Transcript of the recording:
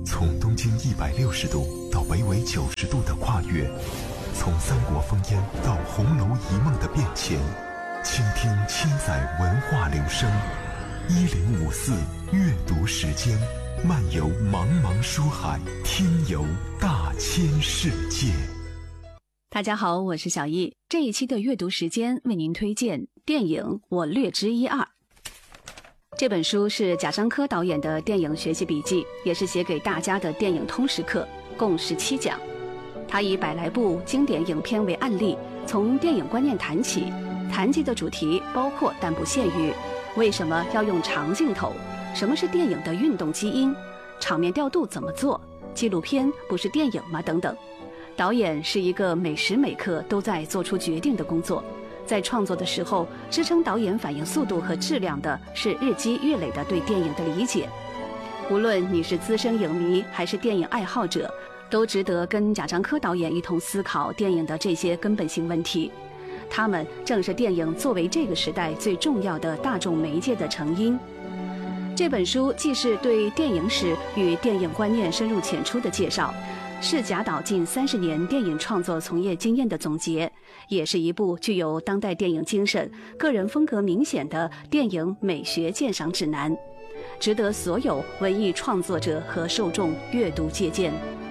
从东经160度到北纬90度的跨越，从三国烽烟到红楼一梦的变迁，倾听千载文化流声。1054阅读时间，漫游茫茫书海，听游大千世界。 大家好，我是小易。这一期的阅读时间为您推荐电影《我略知一二》。这本书是贾樟柯导演的电影学习笔记，也是写给大家的电影通识课，共17讲。他以100来部经典影片为案例，从电影观念谈起，谈及的主题包括但不限于为什么要用长镜头，什么是电影的运动基因，场面调度怎么做，纪录片不是电影吗等等。导演是一个每时每刻都在做出决定的工作，在创作的时候，支撑导演反应速度和质量的是日积月累的对电影的理解。无论你是资深影迷还是电影爱好者，都值得跟贾樟柯导演一同思考电影的这些根本性问题。他们正是电影作为这个时代最重要的大众媒介的成因。这本书既是对电影史与电影观念深入浅出的介绍，是贾导近30年电影创作从业经验的总结，也是一部具有当代电影精神、个人风格明显的电影美学鉴赏指南，值得所有文艺创作者和受众阅读借鉴。